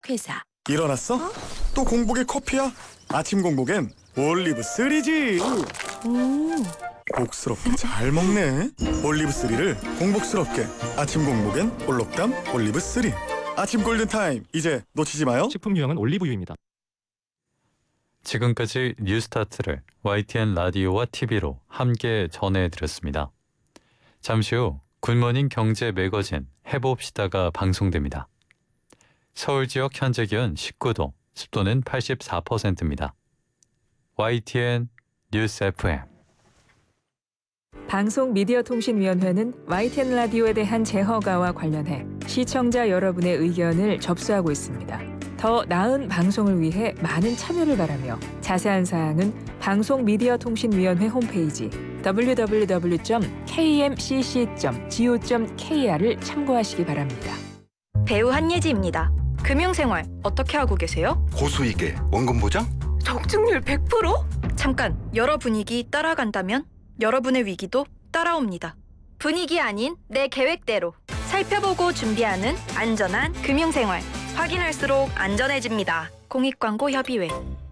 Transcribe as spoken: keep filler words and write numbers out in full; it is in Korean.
회사. 일어났어? 또 공복에 커피야? 아침 공복엔 올리브 쓰리지. 음. 복스럽게 잘 먹네. 올리브 쓰리를 공복스럽게. 아침 공복엔 올록담 올리브 쓰리. 아침 골든타임, 이제 놓치지 마요. 식품 유형은 올리브유입니다. 지금까지 뉴스타트를 와이티엔 라디오와 티비로 함께 전해드렸습니다. 잠시 후 굿모닝 경제 매거진 해봅시다가 방송됩니다. 서울 지역 현재 기온 십구 도, 습도는 팔십사 퍼센트입니다. 와이티엔 뉴스 에프엠. 방송미디어통신위원회는 와이티엔 라디오에 대한 재허가와 관련해 시청자 여러분의 의견을 접수하고 있습니다. 더 나은 방송을 위해 많은 참여를 바라며 자세한 사항은 방송미디어통신위원회 홈페이지 더블유 더블유 더블유 점 케이엠씨씨 점 지오 점 케이알을 참고하시기 바랍니다. 배우 한예지입니다. 금융생활 어떻게 하고 계세요? 고수익에 원금 보장? 적중률 백 퍼센트? 잠깐, 여러 분위기 따라간다면 여러분의 위기도 따라옵니다. 분위기 아닌 내 계획대로 살펴보고 준비하는 안전한 금융생활. 확인할수록 안전해집니다. 공익광고협의회.